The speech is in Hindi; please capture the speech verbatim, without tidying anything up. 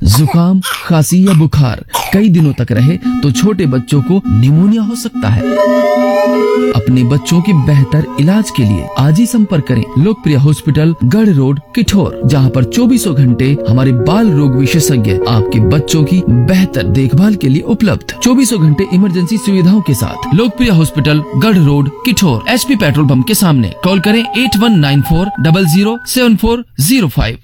जुकाम, खांसी या बुखार कई दिनों तक रहे तो छोटे बच्चों को निमोनिया हो सकता है। अपने बच्चों के बेहतर इलाज के लिए आज ही संपर्क करें लोकप्रिय हॉस्पिटल, गढ़ रोड, किठौर, जहां पर चौबीसों घंटे हमारे बाल रोग विशेषज्ञ आपके बच्चों की बेहतर देखभाल के लिए उपलब्ध। चौबीसों घंटे इमरजेंसी सुविधाओं के साथ लोकप्रिय हॉस्पिटल, गढ़ road, Kithore, HP petrol pump के सामने। कॉल करें eight one nine four double zero seven four zero five.